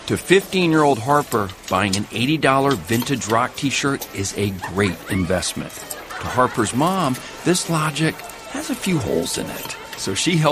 To 15-year-old Harper, buying an $80 vintage rock t-shirt is a great investment. To Harper's mom, this logic has a few holes in it, so she helped